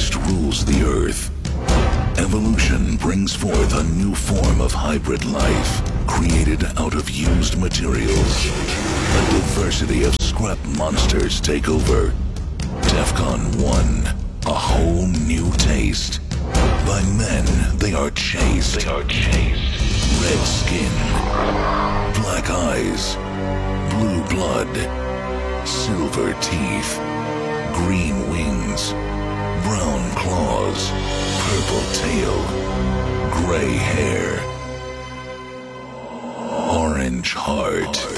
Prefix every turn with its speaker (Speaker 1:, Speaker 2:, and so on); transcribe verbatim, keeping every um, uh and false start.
Speaker 1: Waste rules the earth. Evolution brings forth a new form of hybrid life, created out of used materials. A diversity of scrap monsters take over. Defcon one, a whole new taste. By men, they are chased. They are chased. Red skin, black eyes, blue blood, silver teeth, green wings, brown claws, purple tail, gray hair, orange heart.